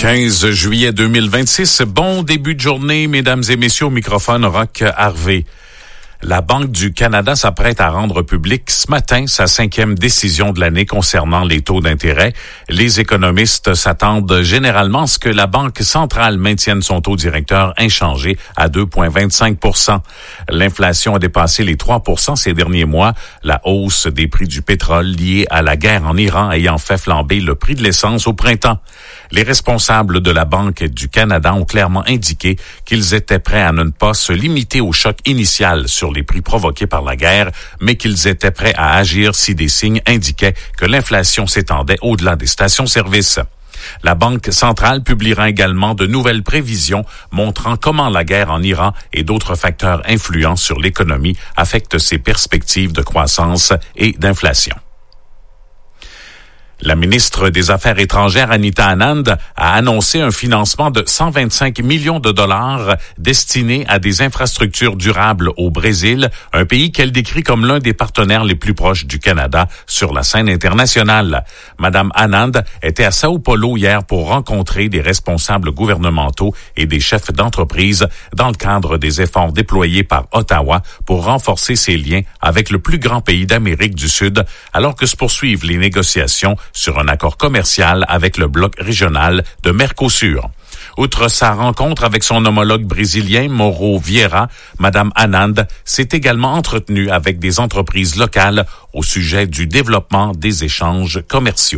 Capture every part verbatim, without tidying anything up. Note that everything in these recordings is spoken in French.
quinze juillet deux mille vingt-six. Bon début de journée, mesdames et messieurs, au microphone Roch Harvey. La Banque du Canada s'apprête à rendre public ce matin sa cinquième décision de l'année concernant les taux d'intérêt. Les économistes s'attendent généralement à ce que la Banque centrale maintienne son taux directeur inchangé à deux virgule vingt-cinq pour cent. L'inflation a dépassé les trois pour cent ces derniers mois. La hausse des prix du pétrole liée à la guerre en Iran ayant fait flamber le prix de l'essence au printemps. Les responsables de la Banque du Canada ont clairement indiqué qu'ils étaient prêts à ne pas se limiter au choc initial sur les prix provoqués par la guerre, mais qu'ils étaient prêts à agir si des signes indiquaient que l'inflation s'étendait au-delà des stations-service. La Banque centrale publiera également de nouvelles prévisions montrant comment la guerre en Iran et d'autres facteurs influents sur l'économie affectent ses perspectives de croissance et d'inflation. La ministre des Affaires étrangères, Anita Anand, a annoncé un financement de cent vingt-cinq millions de dollars destinés à des infrastructures durables au Brésil, un pays qu'elle décrit comme l'un des partenaires les plus proches du Canada sur la scène internationale. Madame Anand était à Sao Paulo hier pour rencontrer des responsables gouvernementaux et des chefs d'entreprise dans le cadre des efforts déployés par Ottawa pour renforcer ses liens avec le plus grand pays d'Amérique du Sud, alors que se poursuivent les négociations sur un accord commercial avec le bloc régional de Mercosur. Outre sa rencontre avec son homologue brésilien Mauro Vieira, Madame Anand s'est également entretenue avec des entreprises locales au sujet du développement des échanges commerciaux.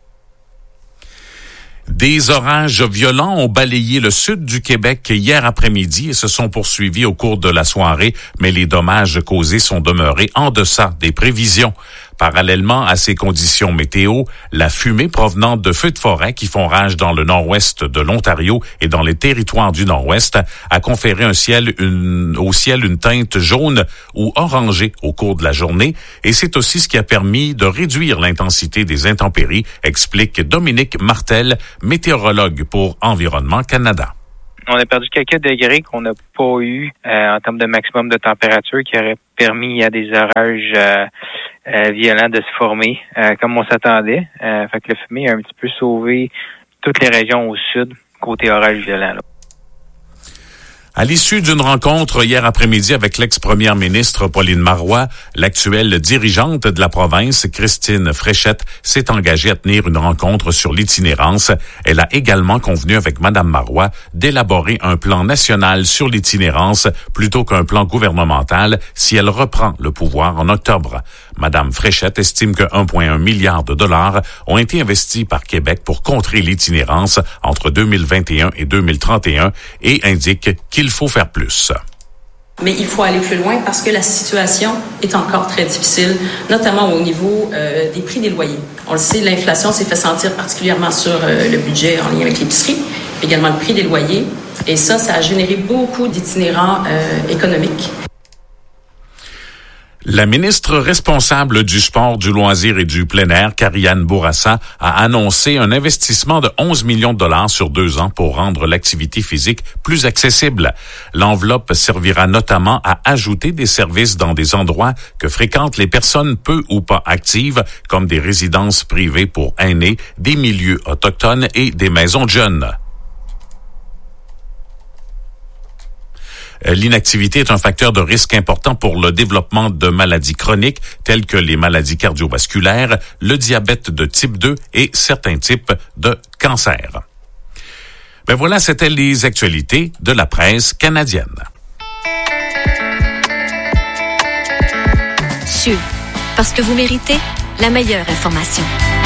Des orages violents ont balayé le sud du Québec hier après-midi et se sont poursuivis au cours de la soirée, mais les dommages causés sont demeurés en deçà des prévisions. Parallèlement à ces conditions météo, la fumée provenant de feux de forêt qui font rage dans le nord-ouest de l'Ontario et dans les territoires du nord-ouest a conféré un ciel, une, au ciel une teinte jaune ou orangée au cours de la journée, et c'est aussi ce qui a permis de réduire l'intensité des intempéries, explique Dominique Martel, météorologue pour Environnement Canada. On a perdu quelques degrés qu'on n'a pas eu euh, en termes de maximum de température qui aurait permis à des orages euh, euh, violents de se former euh, comme on s'attendait. Euh, fait que le fumée a un petit peu sauvé toutes les régions au sud côté orage violent. Là. À l'issue d'une rencontre hier après-midi avec l'ex-première ministre Pauline Marois, l'actuelle dirigeante de la province, Christine Fréchette, s'est engagée à tenir une rencontre sur l'itinérance. Elle a également convenu avec Madame Marois d'élaborer un plan national sur l'itinérance plutôt qu'un plan gouvernemental si elle reprend le pouvoir en octobre. Madame Fréchette estime que un virgule un milliard de dollars ont été investis par Québec pour contrer l'itinérance entre deux mille vingt et un et deux mille trente et un et indique qu'il Il faut faire plus. Mais il faut aller plus loin parce que la situation est encore très difficile, notamment au niveau euh, des prix des loyers. On le sait, l'inflation s'est fait sentir particulièrement sur euh, le budget en lien avec l'épicerie, également le prix des loyers. Et ça, ça a généré beaucoup d'itinérants euh, économiques. La ministre responsable du sport, du loisir et du plein air, Karianne Bourassa, a annoncé un investissement de onze millions de dollars sur deux ans pour rendre l'activité physique plus accessible. L'enveloppe servira notamment à ajouter des services dans des endroits que fréquentent les personnes peu ou pas actives, comme des résidences privées pour aînés, des milieux autochtones et des maisons de jeunes. L'inactivité est un facteur de risque important pour le développement de maladies chroniques telles que les maladies cardiovasculaires, le diabète de type deux et certains types de cancers. Ben voilà, c'était les actualités de la presse canadienne. Sud, parce que vous méritez la meilleure information.